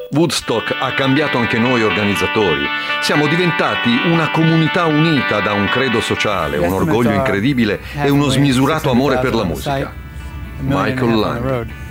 Woodstock ha cambiato anche noi organizzatori. Siamo diventati una comunità unita da un credo sociale, un orgoglio incredibile e uno smisurato amore per la musica. Michael Lang.